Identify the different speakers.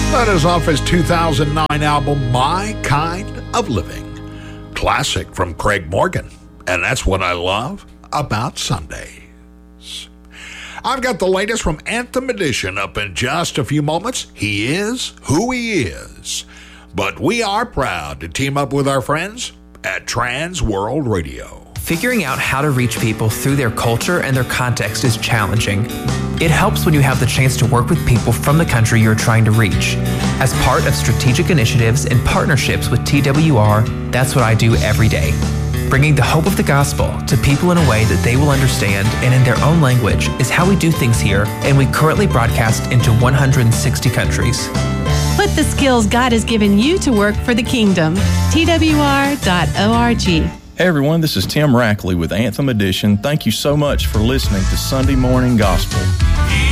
Speaker 1: That is off his 2009 album, My Kind of Living. Classic from Craig Morgan. And that's what I love about Sundays. I've got the latest from Anthem Edition up in just a few moments. He is who he is. But we are proud to team up with our friends at Trans World Radio.
Speaker 2: Figuring out how to reach people through their culture and their context is challenging. It helps when you have the chance to work with people from the country you're trying to reach. As part of strategic initiatives and partnerships with TWR, that's what I do every day. Bringing the hope of the gospel to people in a way that they will understand and in their own language is how we do things here, and we currently broadcast into 160 countries.
Speaker 3: Put the skills God has given you to work for the kingdom. TWR.org.
Speaker 4: Hey everyone, this is Tim Rackley with Anthem Edition. Thank you so much for listening to Sunday Morning Gospel.